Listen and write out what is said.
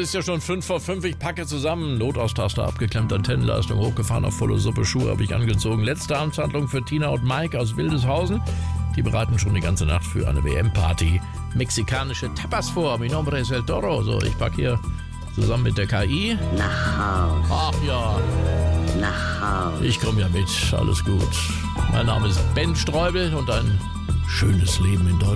ist ja schon 5:05. Ich packe zusammen. Notaustasser abgeklemmt, Antennenleistung hochgefahren auf volle Suppe. Schuhe habe ich angezogen. Letzte Amtshandlung für Tina und Mike aus Wildeshausen. Die bereiten schon die ganze Nacht für eine WM-Party mexikanische Tapas vor. Mi nombre es el Toro. So, ich packe hier zusammen mit der KI. Nach Haus. Ach ja. Nach Haus. Ich komme ja mit. Alles gut. Mein Name ist Ben Streubel und ein schönes Leben in Deutschland.